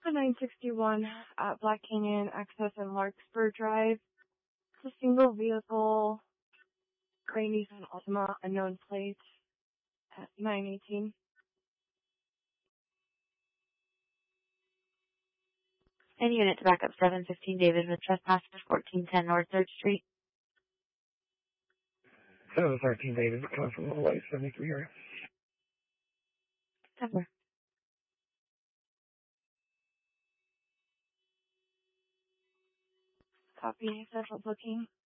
961 at Black Canyon Access and Larkspur Drive. It's a single vehicle, gray Nissan Altima, unknown plate, at 918. And unit to back up 715 David with trespass for 1410 North 3rd Street. 713 David, coming from the light 73 area. Cover. Copy, central booking.